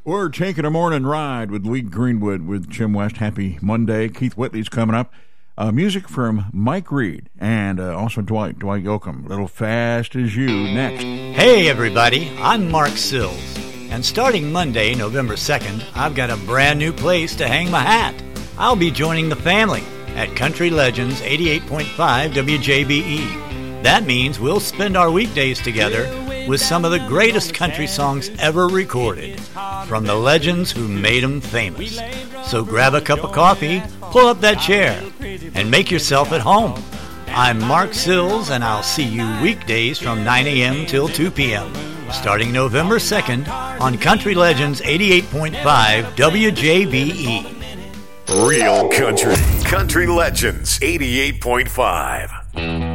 We're taking a morning ride with Lee Greenwood with Jim West. Happy Monday. Keith Whitley's coming up. Music from Mike Reed and also Dwight Yoakam. Little Fast as You next. Hey, everybody. I'm Mark Sills. And starting Monday, November 2nd, I've got a brand new place to hang my hat. I'll be joining the family at Country Legends 88.5 WJBE. That means we'll spend our weekdays together with some of the greatest country songs ever recorded, from the legends who made them famous. So grab a cup of coffee, pull up that chair, and make yourself at home. I'm Mark Sills, and I'll see you weekdays from 9 a.m. till 2 p.m., starting November 2nd on Country Legends 88.5 WJBE. Real country. Country Legends 88.5.